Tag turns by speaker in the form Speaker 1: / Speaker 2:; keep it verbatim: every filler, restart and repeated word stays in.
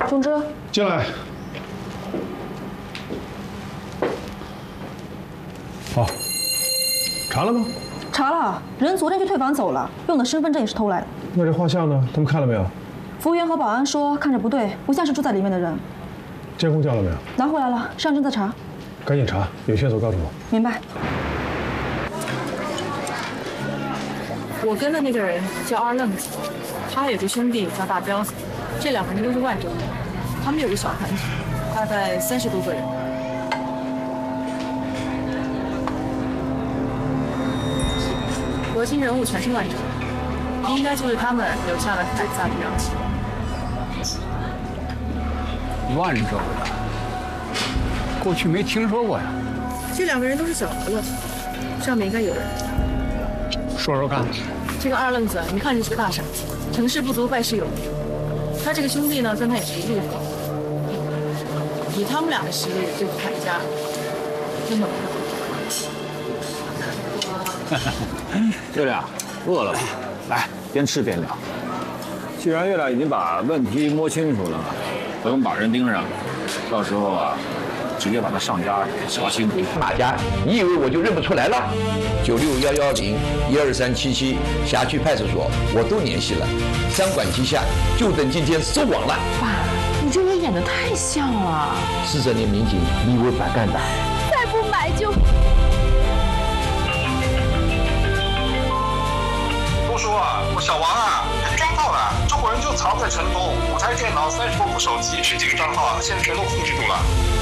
Speaker 1: 总之，
Speaker 2: 进来。好，查了吗？
Speaker 1: 查了，人昨天去退房走了，用的身份证也是偷来的。
Speaker 2: 那这画像呢？他们看了没有？
Speaker 1: 服务员和保安说看着不对，不像是住在里面的人。
Speaker 2: 监控叫了没有？
Speaker 1: 拿回来了，上正在查。
Speaker 2: 赶紧查，有线索告诉我。
Speaker 1: 明白。
Speaker 3: 我跟的那个人叫二愣子，他有个兄弟叫大彪子，这两个人都是万州的，他们有个小团体，大概三十多个人。核心人物全是万州，应该就是他们留下了凯撒的样子。
Speaker 4: 万州的，过去没听说过呀。
Speaker 3: 这两个人都是小喽啰，上面应该有人。
Speaker 4: 说说看。
Speaker 3: 这个二愣子，一看就是个大傻子，成事不足败事有余。他这个兄弟呢，跟他也是一路好。以他们俩的实力对付凯家，根本不可能。
Speaker 5: 月亮，饿了吧？来，边吃边聊。既然月亮已经把问题摸清楚了，不用把人盯上，到时候啊，直接把他上家小心毒。
Speaker 6: 马家，你以为我就认不出来了？九六幺幺零一二三七七辖区派出所我都联系了，三管齐下，就等今天收网了。
Speaker 7: 爸，你这人演得太像了。
Speaker 6: 四十年民警，你以为白干的？
Speaker 7: 再不买就……
Speaker 8: 都说啊，我小王啊，被抓到了，中国人就藏在城东，五台电脑、三十多部手机，十几个账号，现在全都控制住了。